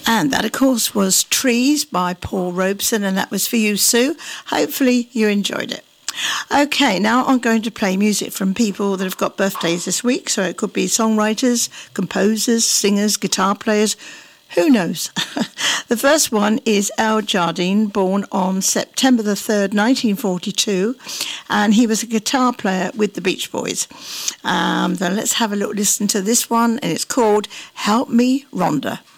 And that, of course, was Trees by Paul Robeson, and that was for you, Sue. Hopefully you enjoyed it. Okay, now I'm going to play music from people that have got birthdays this week, so it could be songwriters, composers, singers, guitar players, who knows? The first one is Al Jardine, born on September the 3rd, 1942, and he was a guitar player with the Beach Boys. Then let's have a little listen to this one, and it's called Help Me, Rhonda.